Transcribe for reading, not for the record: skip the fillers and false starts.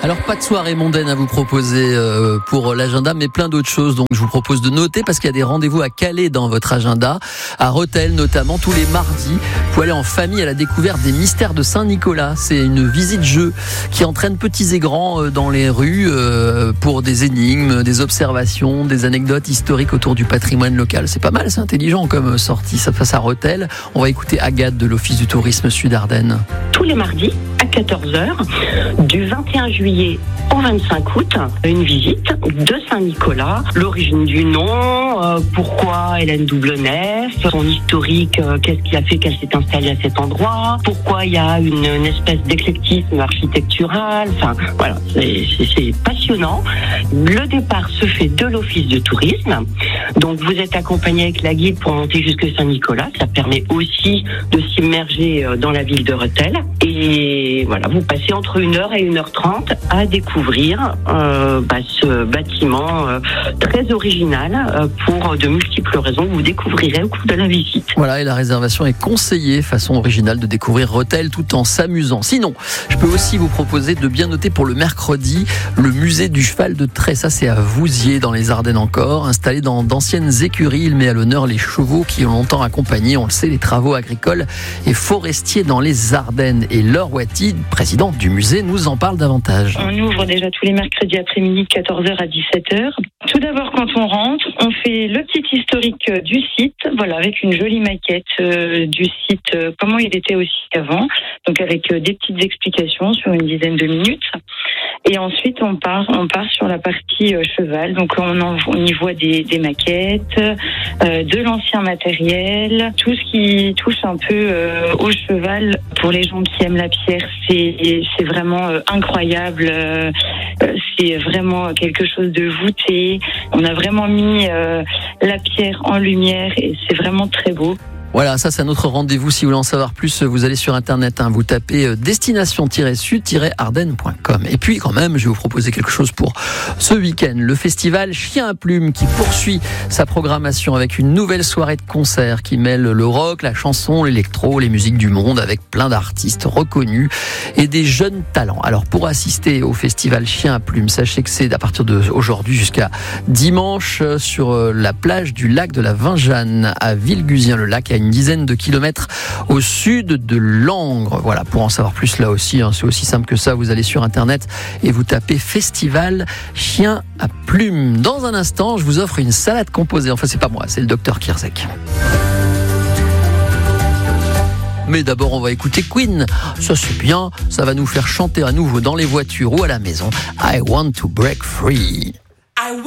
Alors pas de soirée mondaine à vous proposer pour l'agenda, mais plein d'autres choses. Donc je vous propose de noter parce qu'il y a des rendez-vous à caler dans votre agenda, à Rethel notamment tous les mardis. Vous pouvez aller en famille à la découverte des mystères de Saint-Nicolas. C'est une visite-jeu qui entraîne petits et grands dans les rues pour des énigmes, des observations, des anecdotes historiques autour du patrimoine local. C'est pas mal, c'est intelligent comme sortie. Ça passe à Rethel. On va écouter Agathe de l'Office du tourisme Sud-Ardennes. Tous les mardis à 14h, du 21 juillet au 25 août, une visite de Saint-Nicolas, l'origine du nom, pourquoi Hélène Double-Nef, son historique, qu'est-ce qui a fait qu'elle s'est installée à cet endroit, pourquoi il y a une espèce d'éclectisme architectural, enfin voilà, c'est passionnant. Le départ se fait de l'Office de tourisme, donc vous êtes accompagné avec la guide pour monter jusque Saint-Nicolas, ça permet aussi de s'immerger dans la ville de Rethel, et voilà, vous passez entre 1h et 1h30 à découvrir ce bâtiment très original pour de multiples raisons que vous découvrirez au cours de la visite. Voilà, et la réservation est conseillée, façon originale de découvrir Rethel tout en s'amusant. Sinon, je peux aussi vous proposer de bien noter pour le mercredi le musée du cheval de trait. Ça, c'est à Vouziers, dans les Ardennes encore. Installé dans d'anciennes écuries, il met à l'honneur les chevaux qui ont longtemps accompagné, on le sait, les travaux agricoles et forestiers dans les Ardennes. Et Laure Watty, présidente du musée, nous en parle davantage. On ouvre déjà tous les mercredis après-midi de 14h à 17h. Tout d'abord, quand on rentre, on fait le petit historique du site, voilà, avec une jolie maquette du site, comment il était aussi avant, donc avec des petites explications sur une dizaine de minutes. Et ensuite, on part sur la partie cheval. Donc, on y voit des maquettes, de l'ancien matériel, tout ce qui touche un peu au cheval. Pour les gens qui aiment la pierre, c'est vraiment incroyable. C'est vraiment quelque chose de voûté. On a vraiment mis la pierre en lumière et c'est vraiment très beau. Voilà, ça c'est un autre rendez-vous. Si vous voulez en savoir plus, vous allez sur internet, vous tapez destination-sud-ardennes.com. Et puis quand même, je vais vous proposer quelque chose pour ce week-end. Le festival Chien à Plume qui poursuit sa programmation avec une nouvelle soirée de concert qui mêle le rock, la chanson, l'électro, les musiques du monde avec plein d'artistes reconnus et des jeunes talents. Alors pour assister au festival Chien à Plume, sachez que c'est à partir d'aujourd'hui jusqu'à dimanche sur la plage du lac de la Vingeanne à Villegusien-le-Lac, à une dizaine de kilomètres au sud de Langres. Voilà, pour en savoir plus là aussi, c'est aussi simple que ça. Vous allez sur internet et vous tapez Festival Chien à Plume. Dans un instant, je vous offre une salade composée. Enfin, c'est pas moi, c'est le docteur Kierzek. Mais d'abord, on va écouter Queen. Ça, c'est bien. Ça va nous faire chanter à nouveau dans les voitures ou à la maison. I want to break free.